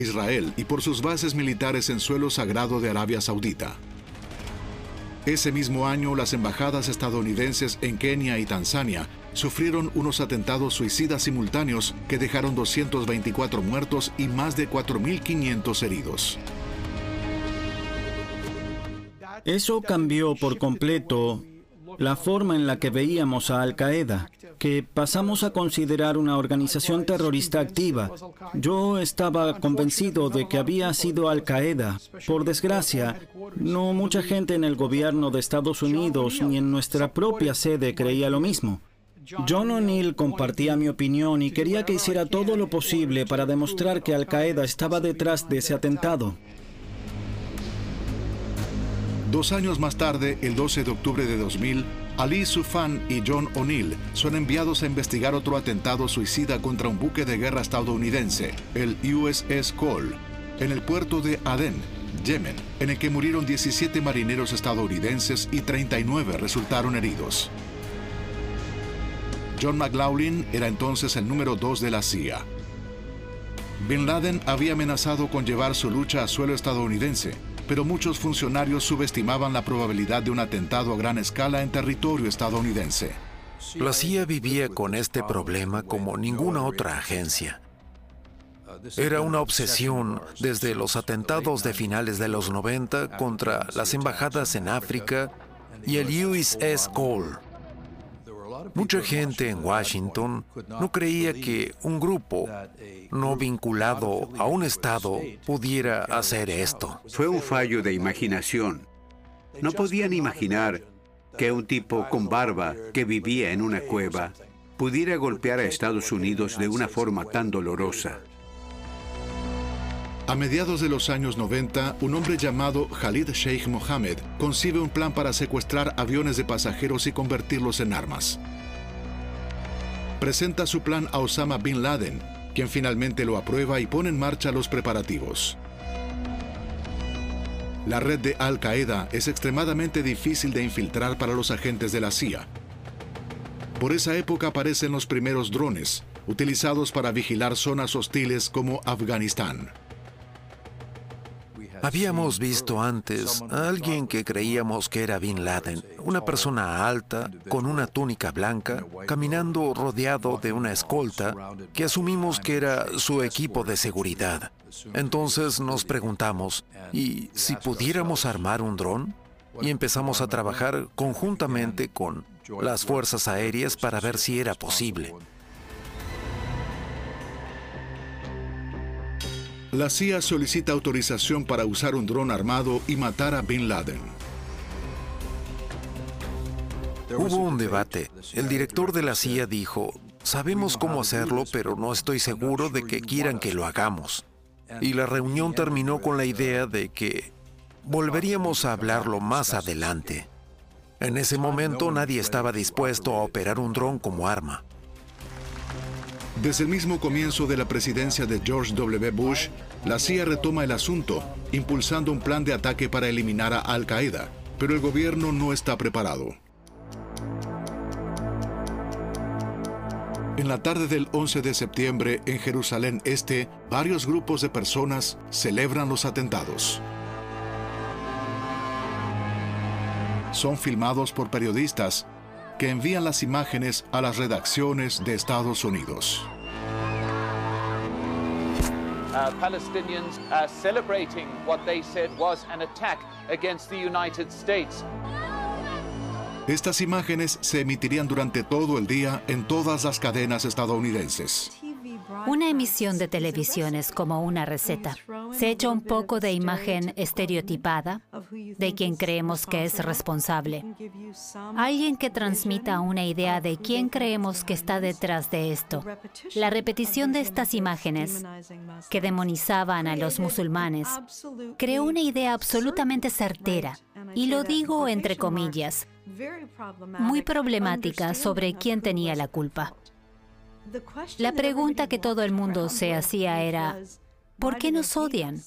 Israel y por sus bases militares en suelo sagrado de Arabia Saudita. Ese mismo año, las embajadas estadounidenses en Kenia y Tanzania sufrieron unos atentados suicidas simultáneos que dejaron 224 muertos y más de 4.500 heridos. Eso cambió por completo la forma en la que veíamos a Al-Qaeda, que pasamos a considerar una organización terrorista activa. Yo estaba convencido de que había sido Al-Qaeda. Por desgracia, no mucha gente en el gobierno de Estados Unidos ni en nuestra propia sede creía lo mismo. John O'Neill compartía mi opinión y quería que hiciera todo lo posible para demostrar que Al-Qaeda estaba detrás de ese atentado. 2 años más tarde, el 12 de octubre de 2000, Ali Soufan y John O'Neill son enviados a investigar otro atentado suicida contra un buque de guerra estadounidense, el USS Cole, en el puerto de Adén, Yemen, en el que murieron 17 marineros estadounidenses y 39 resultaron heridos. John McLaughlin era entonces el número 2 de la CIA. Bin Laden había amenazado con llevar su lucha a suelo estadounidense, pero muchos funcionarios subestimaban la probabilidad de un atentado a gran escala en territorio estadounidense. La CIA vivía con este problema como ninguna otra agencia. Era una obsesión desde los atentados de finales de los 90 contra las embajadas en África y el USS Cole. Mucha gente en Washington no creía que un grupo no vinculado a un estado pudiera hacer esto. Fue un fallo de imaginación. No podían imaginar que un tipo con barba que vivía en una cueva pudiera golpear a Estados Unidos de una forma tan dolorosa. A mediados de los años 90, un hombre llamado Khalid Sheikh Mohammed concibe un plan para secuestrar aviones de pasajeros y convertirlos en armas. Presenta su plan a Osama Bin Laden, quien finalmente lo aprueba y pone en marcha los preparativos. La red de Al-Qaeda es extremadamente difícil de infiltrar para los agentes de la CIA. Por esa época aparecen los primeros drones, utilizados para vigilar zonas hostiles como Afganistán. Habíamos visto antes a alguien que creíamos que era Bin Laden, una persona alta, con una túnica blanca, caminando rodeado de una escolta que asumimos que era su equipo de seguridad. Entonces nos preguntamos, ¿y si pudiéramos armar un dron? Y empezamos a trabajar conjuntamente con las fuerzas aéreas para ver si era posible. La CIA solicita autorización para usar un dron armado y matar a Bin Laden. Hubo un debate. El director de la CIA dijo, sabemos cómo hacerlo, pero no estoy seguro de que quieran que lo hagamos. Y la reunión terminó con la idea de que volveríamos a hablarlo más adelante. En ese momento nadie estaba dispuesto a operar un dron como arma. Desde el mismo comienzo de la presidencia de George W. Bush, la CIA retoma el asunto, impulsando un plan de ataque para eliminar a Al-Qaeda, pero el gobierno no está preparado. En la tarde del 11 de septiembre, en Jerusalén Este, varios grupos de personas celebran los atentados. Son filmados por periodistas que envían las imágenes a las redacciones de Estados Unidos. Palestinians are celebrating what they said was an attack against the United States. Estas imágenes se emitirían durante todo el día en todas las cadenas estadounidenses. Una emisión de televisión es como una receta. Se echa un poco de imagen estereotipada de quien creemos que es responsable. Alguien que transmita una idea de quién creemos que está detrás de esto. La repetición de estas imágenes que demonizaban a los musulmanes creó una idea absolutamente certera, y lo digo entre comillas, muy problemática sobre quién tenía la culpa. La pregunta que todo el mundo se hacía era, ¿por qué nos odian?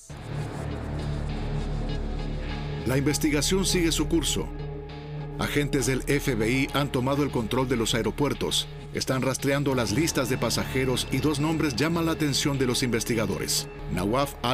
La investigación sigue su curso. Agentes del FBI han tomado el control de los aeropuertos Están rastreando las listas de pasajeros y dos nombres llaman la atención de los investigadores: Nawaf